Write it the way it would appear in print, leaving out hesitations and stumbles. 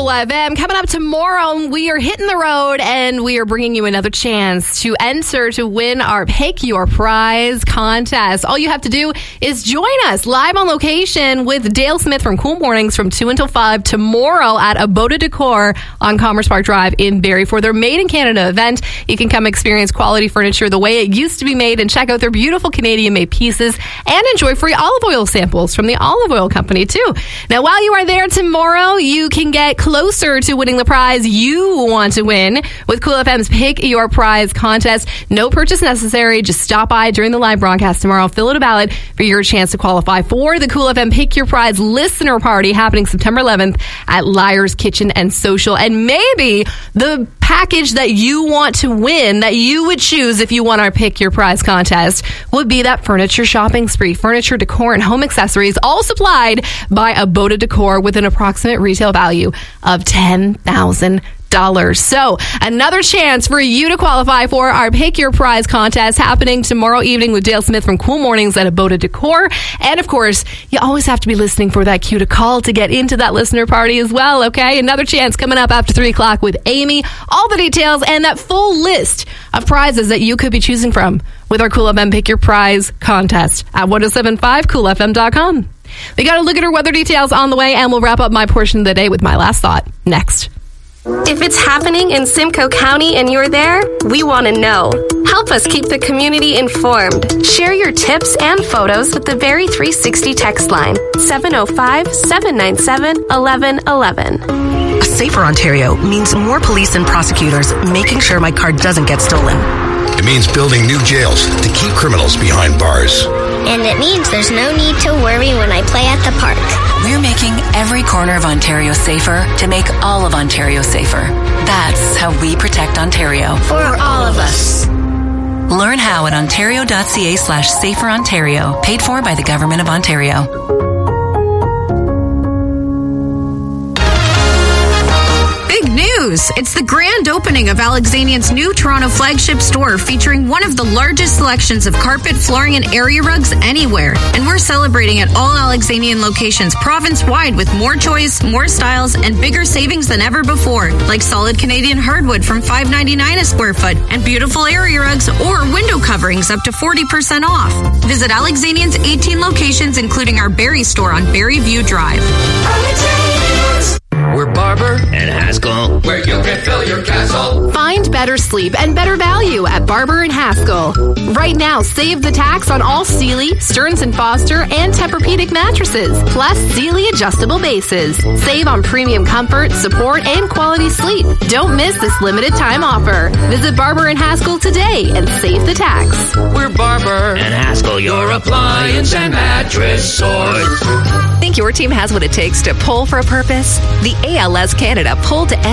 Cool FM. Coming up tomorrow, we are hitting the road and we are bringing you another chance to enter to win our Pick Your Prize contest. All you have to do is join us live on location with Dale Smith from Cool Mornings from 2 until 5 tomorrow at Aboda Decor on Commerce Park Drive in Barrie for their Made in Canada event. You can come experience quality furniture the way it used to be made and check out their beautiful Canadian-made pieces and enjoy free olive oil samples from the Olive Oil Company too. Now, while you are there tomorrow, you can get closer to winning the prize you want to win with Cool FM's Pick Your Prize contest. No purchase necessary. Just stop by during the live broadcast tomorrow. Fill out a ballot for your chance to qualify for the Cool FM Pick Your Prize listener party happening September 11th at Liar's Kitchen and Social. And maybe the package that you want to win, that you would choose if you won our Pick Your Prize contest, would be that furniture shopping spree. Furniture, decor, and home accessories all supplied by Aboda Decor with an approximate retail value of $10,000. So another chance for you to qualify for our Pick Your Prize contest happening tomorrow evening with Dale Smith from Cool Mornings at Aboda Decor. And of course, you always have to be listening for that cue to call to get into that listener party as well, okay? Another chance coming up after 3 o'clock with Amy. All the details and that full list of prizes that you could be choosing from with our Cool FM Pick Your Prize contest at 1075coolfm.com. We got to look at our weather details on the way, and we'll wrap up my portion of the day with my last thought next. If it's happening in Simcoe County and you're there, we want to know. Help us keep the community informed. Share your tips and photos with the Barrie 360 text line, 705-797-1111. A safer Ontario means more police and prosecutors making sure my car doesn't get stolen. It means building new jails to keep criminals behind bars. And it means there's no need to worry when I play at the park. We're making every corner of Ontario safer to make all of Ontario safer. That's how we protect Ontario. For all of us. Learn how at ontario.ca/saferontario. Paid for by the Government of Ontario. Big news! It's the grand opening of Alexanian's new Toronto flagship store featuring one of the largest selections of carpet, flooring, and area rugs anywhere. And we're celebrating at all Alexanian locations province-wide with more choice, more styles, and bigger savings than ever before, like solid Canadian hardwood from $5.99 a square foot and beautiful area rugs or window coverings up to 40% off. Visit Alexanian's 18 locations, including our Barrie store on Barrie View Drive. We're Barber and Haskell, where you can fill your castle. Find better sleep and better value at Barber and Haskell. Right now, save the tax on all Sealy, Stearns & Foster, and Tempur-Pedic mattresses, plus Sealy adjustable bases. Save on premium comfort, support, and quality sleep. Don't miss this limited time offer. Visit Barber and Haskell today and save the tax. We're Barber and Haskell, your appliance and mattress source. Think your team has what it takes to pull for a purpose? The ALS Canada Pull to